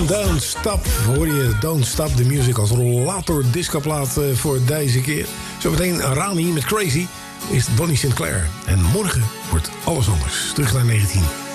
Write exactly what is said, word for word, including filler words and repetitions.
Don't Stop. Hoor je Don't Stop the Music als rollator discoplaat uh, voor deze keer. Zometeen Rani met Crazy is Bonnie Sinclair. En morgen wordt alles anders. Terug naar negentien